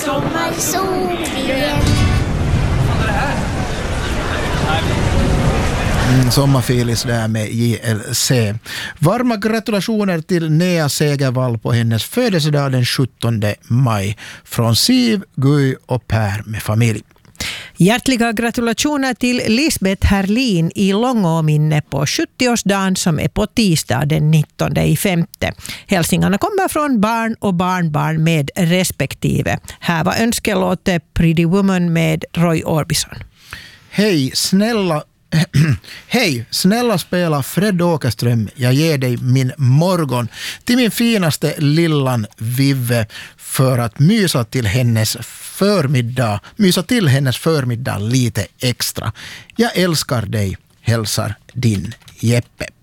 Sommarsolsken. Sommarfilis där med JLC. Varma gratulationer till Nea Segervall på hennes födelsedag den 17 maj. Från Siv, Guy och Per med familj. Hjärtliga gratulationer till Lisbeth Herlin i Långåminne på 70-årsdagen som är på tisdag den 19/5. Hälsningarna kommer från barn och barnbarn med respektive. Här var önskelåtet Pretty Woman med Roy Orbison. Hej, snälla spela Fred Åkerström. Jag ger dig min morgon till min finaste lillan Vive för att mysa till hennes förmiddag lite extra. Jag älskar dig, hälsar din Jeppe.